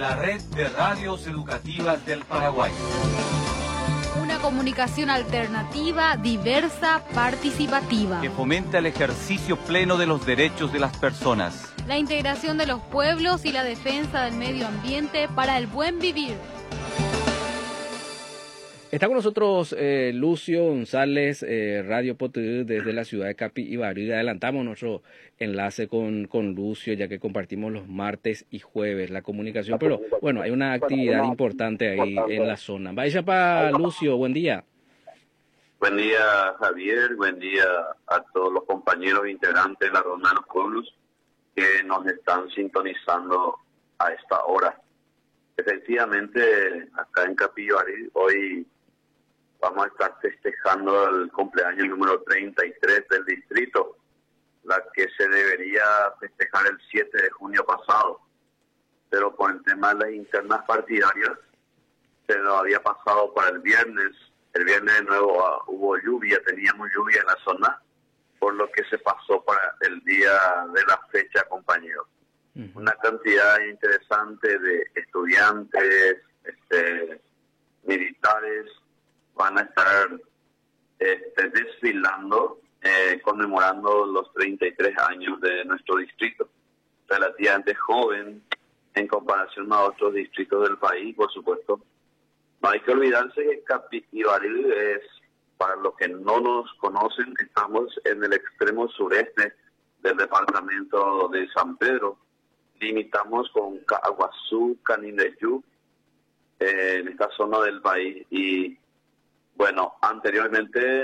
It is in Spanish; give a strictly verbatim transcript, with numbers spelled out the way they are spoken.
la red de radios educativas del Paraguay. Una comunicación alternativa, diversa, participativa. Que fomenta el ejercicio pleno de los derechos de las personas. La integración de los pueblos y la defensa del medio ambiente para el buen vivir. Está con nosotros eh, Lucio González, eh, Radio Potudí, desde la ciudad de Capibarí. Adelantamos nuestro enlace con, con Lucio, ya que compartimos los martes y jueves la comunicación. Pero bueno, hay una actividad importante ahí en la zona. Vaya para Lucio, buen día. Buen día, Javier. Buen día a todos los compañeros integrantes de la Ronda de los Pueblos que nos están sintonizando a esta hora. Efectivamente, acá en Capibarí, hoy vamos a estar festejando el cumpleaños número treinta y tres del distrito, la que se debería festejar el siete de junio pasado, pero por el tema de las internas partidarias se lo había pasado para el viernes. El viernes de nuevo uh, hubo lluvia, teníamos lluvia en la zona, por lo que se pasó para el día de la fecha, compañeros. Uh-huh. Una cantidad interesante de estudiantes, este, militares, van a estar este, desfilando, eh, conmemorando los treinta y tres años de nuestro distrito. Relativamente joven en comparación a otros distritos del país, por supuesto. No hay que olvidarse que Capibarí es, para los que no nos conocen, estamos en el extremo sureste del departamento de San Pedro. Limitamos con Caguazú, Canindeyú, eh, en esta zona del país. Y bueno, anteriormente